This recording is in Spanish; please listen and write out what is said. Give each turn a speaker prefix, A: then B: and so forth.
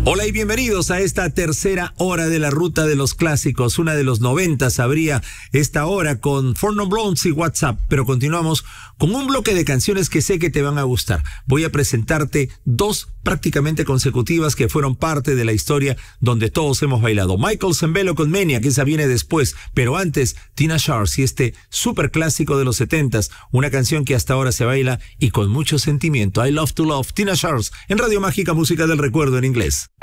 A: Hola y bienvenidos a esta tercera hora de la ruta de los clásicos. Una de los 90 habría esta hora con Four Non Blondes y WhatsApp, pero continuamos con un bloque de canciones que sé que te van a gustar. Voy a presentarte dos prácticamente consecutivas que fueron parte de la historia donde todos hemos bailado. Michael Sembello con Menia, que esa viene después, pero antes Tina Charles y este super clásico de los 70s, una canción que hasta ahora se baila y con mucho sentimiento. I Love to Love, Tina Charles, en Radio Mágica, música del recuerdo en inglés.